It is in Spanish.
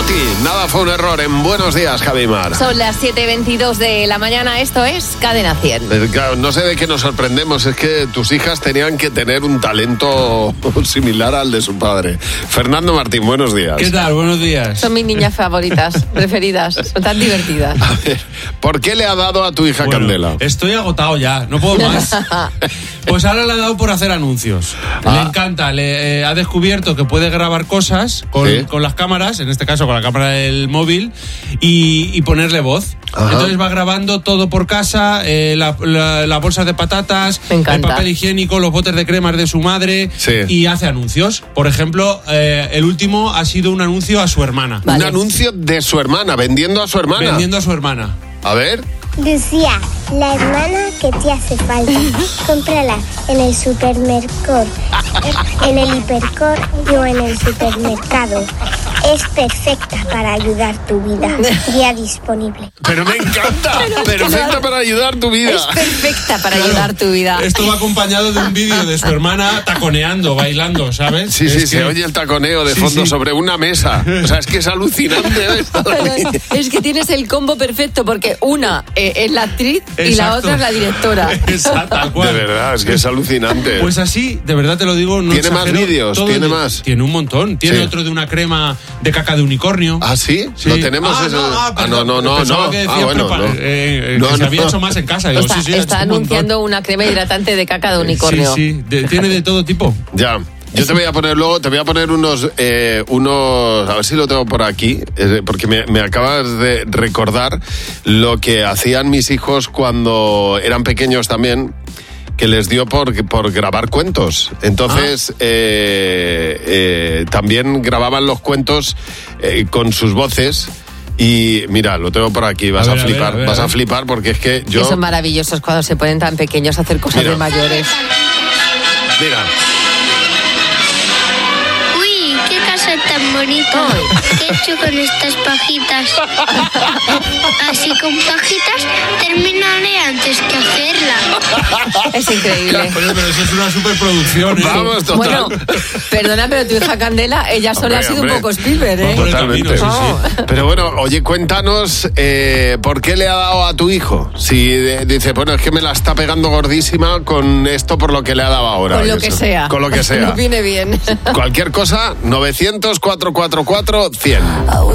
ti. Nada fue un error en Buenos Días, Javimar. Son las 7:22 de la mañana, esto es Cadena 100. Claro, no sé de qué nos sorprendemos, es que tus hijas tenían que tener un talento similar al de su padre. Fernando Martín, buenos días. ¿Qué tal? Buenos días. Son mis niñas favoritas, preferidas, son tan divertidas. A ver, ¿por qué le ha dado a tu hija Candela? Estoy agotado ya, no puedo más. Pues ahora le ha dado por hacer anuncios. Le encanta, ha descubierto que puede grabar cosas con las cámaras, en este caso con la cámara del móvil, y ponerle voz. Ajá. Entonces va grabando todo por casa, las bolsas de patatas, el papel higiénico, los botes de cremas de su madre, y hace anuncios. Por ejemplo, el último ha sido un anuncio a su hermana. Vale. Un anuncio de su hermana, vendiendo a su hermana. Vendiendo a su hermana. A ver. Lucía, la hermana que te hace falta, cómprala en el supermercado, en el hipercor o en el supermercado. Es perfecta para ayudar tu vida. Ya disponible. Pero me encanta. Perfecta para ayudar tu vida. Es perfecta para ayudar tu vida. Esto va acompañado de un vídeo de su hermana taconeando, bailando, ¿sabes? Sí, se oye el taconeo de fondo sobre una mesa. O sea, es que es alucinante esto. Es que tienes el combo perfecto porque una es la actriz y la otra es la directora. Exacto, tal cual. De verdad, es que es alucinante. Pues así, de verdad te lo digo, no ¿Tiene exagero, más vídeos? ¿Tiene más? Tiene un montón. Tiene otro de una crema de caca de unicornio. ¿Ah, sí? ¿Lo tenemos eso? No. Que se había hecho más en casa. Digo, está anunciando una crema hidratante de caca de unicornio. Tiene de todo tipo. Ya. Yo te voy a poner unos, a ver si lo tengo por aquí, porque me acabas de recordar lo que hacían mis hijos cuando eran pequeños también, que les dio por grabar cuentos. Entonces, también grababan los cuentos con sus voces. Y mira, lo tengo por aquí, vas a flipar, vas a flipar porque es que yo... Que son maravillosos cuando se ponen tan pequeños a hacer cosas de mayores. Mira. Tan bonito. ¿Qué he hecho con estas pajitas? Así con pajitas terminaré antes que hacerla. Es increíble. Pero eso es una superproducción, ¿eh? Vamos, total. Bueno, perdona, pero tu hija Candela, ella sola ha sido un poco Spielberg, ¿eh? Totalmente. Sí. Pero bueno, oye, cuéntanos ¿por qué le ha dado a tu hijo? Si dice, bueno, es que me la está pegando gordísima con esto por lo que le ha dado ahora. Con lo que sea. Con lo que sea. Nos viene bien. Cualquier cosa, 900-444-100.